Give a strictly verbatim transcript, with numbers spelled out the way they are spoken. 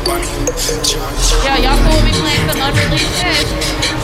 Yeah, y'all cool with me playing some unreleased shit?